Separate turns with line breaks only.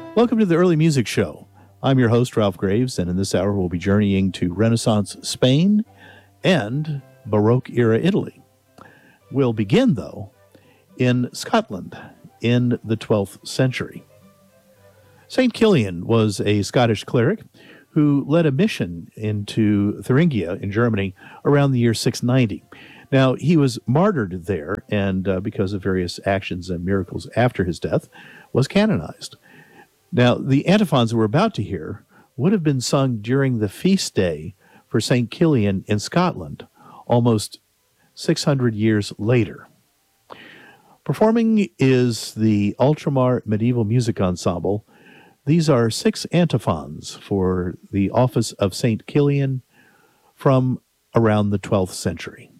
Welcome to the Early Music Show. I'm your host, Ralph Graves, and in this hour we'll be journeying to Renaissance Spain and Baroque era Italy. We'll begin, though, in Scotland in the 12th century. St. Kilian was a Scottish cleric who led a mission into Thuringia in Germany around the year 690. Now, he was martyred there, and because of various actions and miracles after his death, was canonized. Now, the antiphons that we're about to hear would have been sung during the feast day for St. Kilian in Scotland, almost 600 years later. Performing is the Ultramar Medieval Music Ensemble. These are 6 antiphons for the office of St. Kilian from around the 12th century.